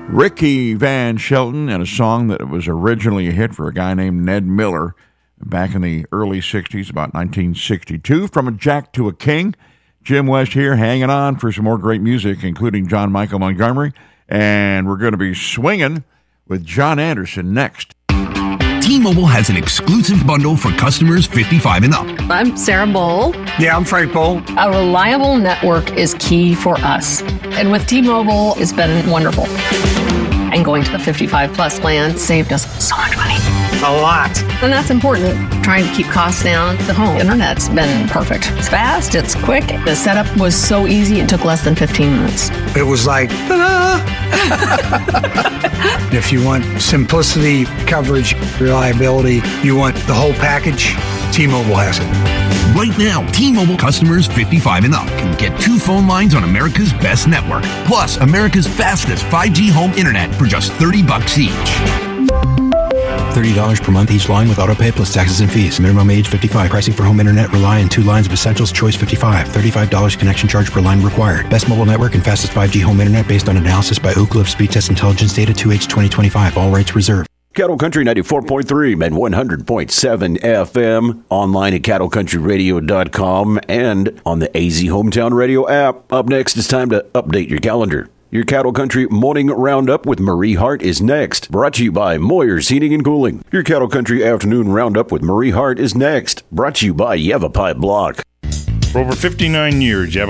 Ricky Van Shelton and a song that was originally a hit for a guy named Ned Miller back in the early 60s, about 1962. From a Jack to a King, Jim West here hanging on for some more great music, including John Michael Montgomery. And we're going to be swinging with John Anderson next. T-Mobile has an exclusive bundle for customers 55 and up. I'm Sarah Bowl. Yeah, I'm Frank Bowl. A reliable network is key for us. And with T-Mobile, it's been wonderful. And going to the 55 plus plan saved us so much money. A lot. And that's important. Trying to keep costs down. The home internet's been perfect. It's fast, it's quick. The setup was so easy, it took less than 15 minutes. It was like, ta-da! If you want simplicity, coverage, reliability, you want the whole package, T-Mobile has it. Right now, T-Mobile customers 55 and up can get 2 phone lines on America's best network, plus America's fastest 5G home internet for just $30 each. $30 per month each line with autopay plus taxes and fees. Minimum age 55. Pricing for home internet rely on 2 lines of Essentials. Choice 55. $35 connection charge per line required. Best mobile network and fastest 5G home internet based on analysis by Oak Cliff Speed Test Intelligence Data 2H 2025. All rights reserved. Cattle Country 94.3 and 100.7 FM. Online at cattlecountryradio.com and on the AZ Hometown Radio app. Up next, it's time to update your calendar. Your Cattle Country Morning Roundup with Marie Hart is next. Brought to you by Moyer's Heating and Cooling. Your Cattle Country Afternoon Roundup with Marie Hart is next. Brought to you by Yavapai Block. For over 59 years,